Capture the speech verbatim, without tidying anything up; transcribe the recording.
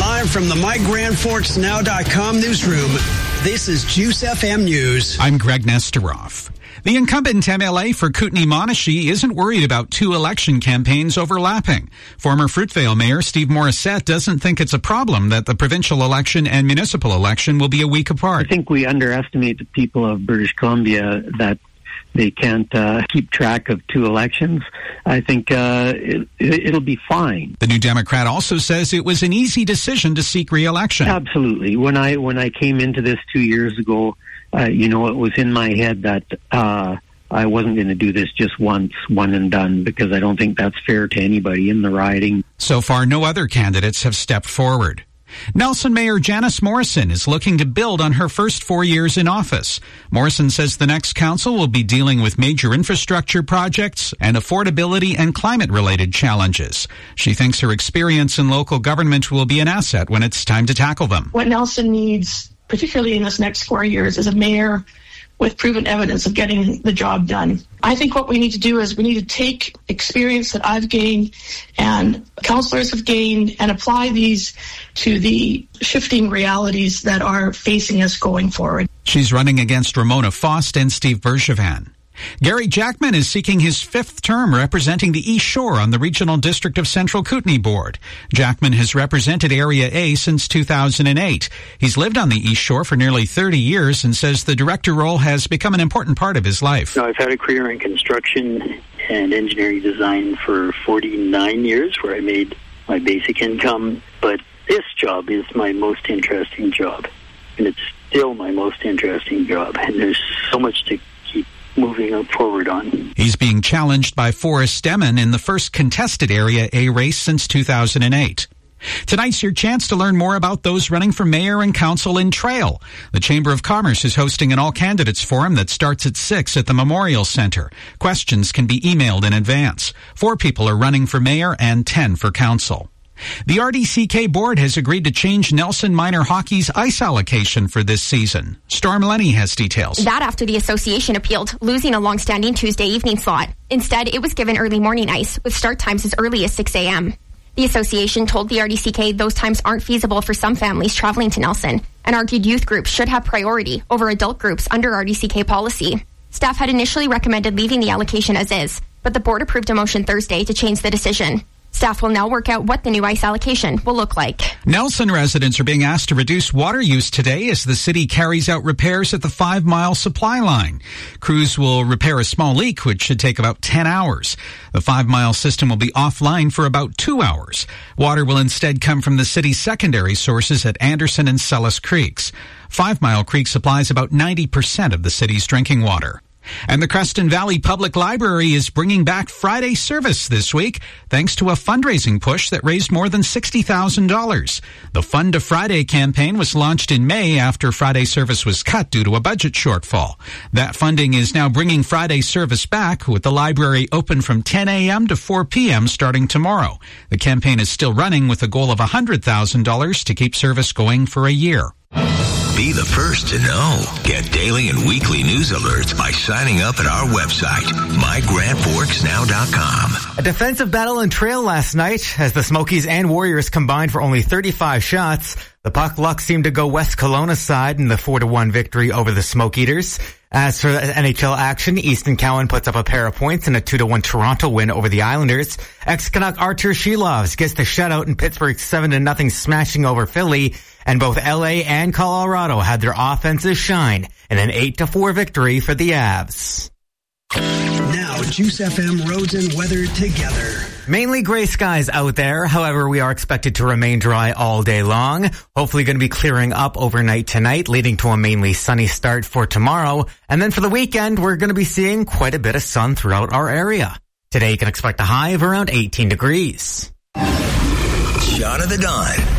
Live from the My Grand Forks Now dot com newsroom, this is Juice F M News. I'm Greg Nesteroff. The incumbent M L A for Kootenay-Monashee isn't worried about two election campaigns overlapping. Former Fruitvale Mayor Steve Morissette doesn't think it's a problem that the provincial election and municipal election will be a week apart. I think we underestimate the people of British Columbia that they can't uh, keep track of two elections. I think uh, it, it'll be fine. The New Democrat also says it was an easy decision to seek re-election. Absolutely. When I when I came into this two years ago, uh, you know, it was in my head that uh, I wasn't going to do this just once, one and done, because I don't think that's fair to anybody in the riding. So far, no other candidates have stepped forward. Nelson Mayor Janice Morrison is looking to build on her first four years in office. Morrison says the next council will be dealing with major infrastructure projects and affordability and climate-related challenges. She thinks her experience in local government will be an asset when it's time to tackle them. What Nelson needs, particularly in this next four years, is a mayor with proven evidence of getting the job done. I think what we need to do is we need to take experience that I've gained and councillors have gained and apply these to the shifting realities that are facing us going forward. She's running against Ramona Faust and Steve Bergevin. Gary Jackman is seeking his fifth term representing the East Shore on the Regional District of Central Kootenay Board. Jackman has represented Area A since two thousand eight. He's lived on the East Shore for nearly thirty years and says the director role has become an important part of his life. No, I've had a career in construction and engineering design for forty-nine years where I made my basic income, but this job is my most interesting job, and it's still my most interesting job, and there's so much to moving forward on. He's being challenged by Forrest Demon in the first contested Area A race since two thousand eight. Tonight's your chance to learn more about those running for mayor and council in Trail. The Chamber of Commerce is hosting an all-candidates forum that starts at six at the Memorial Center. Questions can be emailed in advance. Four people are running for mayor and ten for council. The R D C K board has agreed to change Nelson Minor Hockey's ice allocation for this season. Storm Lenny has details. That after the association appealed, losing a long-standing Tuesday evening slot. Instead, it was given early morning ice, with start times as early as six a.m. The association told the R D C K those times aren't feasible for some families traveling to Nelson, and argued youth groups should have priority over adult groups under R D C K policy. Staff had initially recommended leaving the allocation as is, but the board approved a motion Thursday to change the decision. Staff will now work out what the new ice allocation will look like. Nelson residents are being asked to reduce water use today as the city carries out repairs at the Five Mile supply line. Crews will repair a small leak, which should take about ten hours. The Five Mile system will be offline for about two hours. Water will instead come from the city's secondary sources at Anderson and Sellis Creeks. Five Mile Creek supplies about ninety percent of the city's drinking water. And the Creston Valley Public Library is bringing back Friday service this week thanks to a fundraising push that raised more than sixty thousand dollars. The Fund to Friday campaign was launched in May after Friday service was cut due to a budget shortfall. That funding is now bringing Friday service back, with the library open from ten a.m. to four p.m. starting tomorrow. The campaign is still running with a goal of one hundred thousand dollars to keep service going for a year. Be the first to know. Get daily and weekly news alerts by signing up at our website, my grand forks now dot com. A defensive battle in Trail last night as the Smokies and Warriors combined for only thirty-five shots. The puck luck seemed to go West Kelowna's side in the four to one victory over the Smoke Eaters. As for N H L action, Easton Cowan puts up a pair of points in a two to one Toronto win over the Islanders. Ex-Canuck Artur Shilovs gets the shutout in Pittsburgh's seven to nothing smashing over Philly. And both L A and Colorado had their offenses shine in an eight to four victory for the Avs. Now, Juice F M roads and weather together. Mainly gray skies out there. However, we are expected to remain dry all day long. Hopefully going to be clearing up overnight tonight, leading to a mainly sunny start for tomorrow. And then for the weekend, we're going to be seeing quite a bit of sun throughout our area. Today, you can expect a high of around eighteen degrees. Shot of the Dawn.